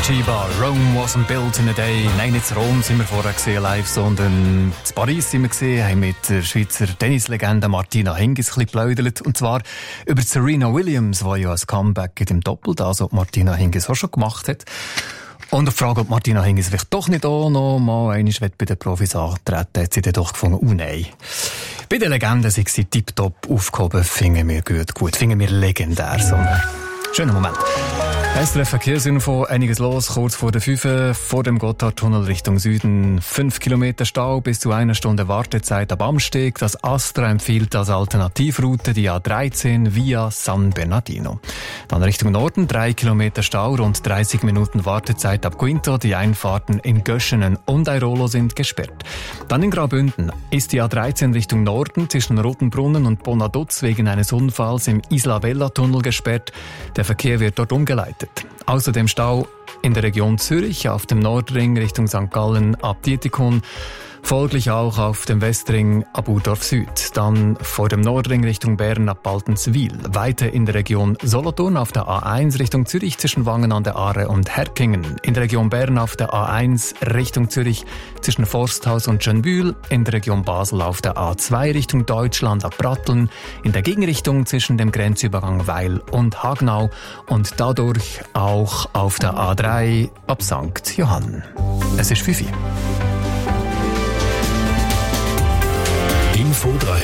Chiba, Rome wasn't built in a day. Nein, nicht in Rom sind wir vorher gesehen live, sondern in Paris sind wir gesehen, haben mit der Schweizer Tennislegende Martina Hingis ein bisschen geplaudert. Und zwar über Serena Williams, die ja ein Comeback in dem Doppel, das Martina Hingis auch schon gemacht hat. Und auf die Frage, ob Martina Hingis vielleicht doch nicht auch noch mal einmal bei den Profis antreten, hat sie dann doch gefunden, nein. Bei den Legenden sind sie tiptop aufgehoben, finden wir gut, finden wir legendär. So ein schöner Moment. SRF Verkehrsinfo, einiges los, kurz vor der 5 vor dem Gotthardtunnel Richtung Süden. 5 Kilometer Stau, bis zu 1 Stunde Wartezeit ab Amsteg. Das Astra empfiehlt als Alternativroute die A13 via San Bernardino. Dann Richtung Norden, 3 Kilometer Stau, rund 30 Minuten Wartezeit ab Quinto. Die Einfahrten in Göschenen und Airolo sind gesperrt. Dann in Graubünden ist die A13 Richtung Norden zwischen Rotenbrunnen und Bonaduz wegen eines Unfalls im Isla-Vella-Tunnel gesperrt. Der Verkehr wird dort umgeleitet. Außerdem Stau in der Region Zürich auf dem Nordring Richtung St. Gallen ab Dietikon. Folglich auch auf dem Westring ab Urdorf Süd. Dann vor dem Nordring Richtung Bern ab Baltenswil. Weiter in der Region Solothurn auf der A1 Richtung Zürich zwischen Wangen an der Aare und Herkingen. In der Region Bern auf der A1 Richtung Zürich zwischen Forsthaus und Schönbühl. In der Region Basel auf der A2 Richtung Deutschland ab Bratteln. In der Gegenrichtung zwischen dem Grenzübergang Weil und Hagnau. Und dadurch auch auf der A3 ab St. Johann. Es ist 5 Uhr. Info 3.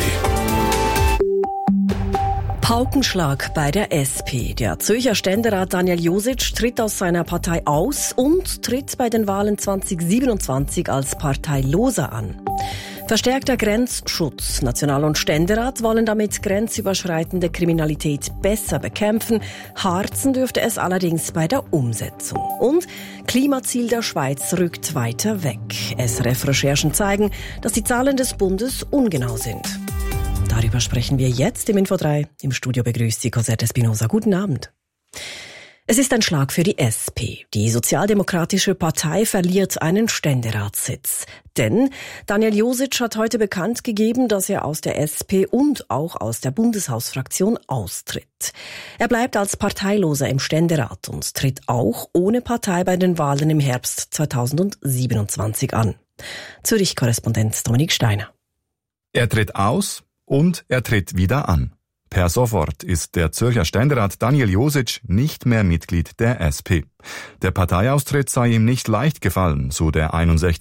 Paukenschlag bei der SP. Der Zürcher Ständerat Daniel Josic tritt aus seiner Partei aus und tritt bei den Wahlen 2027 als Parteiloser an. Verstärkter Grenzschutz. National- und Ständerat wollen damit grenzüberschreitende Kriminalität besser bekämpfen. Harzen dürfte es allerdings bei der Umsetzung. Und Klimaziel der Schweiz rückt weiter weg. SRF-Recherchen zeigen, dass die Zahlen des Bundes ungenau sind. Darüber sprechen wir jetzt im Info 3. Im Studio begrüßt Sie Cosette Espinosa. Guten Abend. Es ist ein Schlag für die SP. Die Sozialdemokratische Partei verliert einen Ständeratssitz. Denn Daniel Josic hat heute bekannt gegeben, dass er aus der SP und auch aus der Bundeshausfraktion austritt. Er bleibt als Parteiloser im Ständerat und tritt auch ohne Partei bei den Wahlen im Herbst 2027 an. Zürich-Korrespondent Dominik Steiner. Er tritt aus und er tritt wieder an. Per sofort ist der Zürcher Ständerat Daniel Josic nicht mehr Mitglied der SP. Der Parteiaustritt sei ihm nicht leicht gefallen, so der 61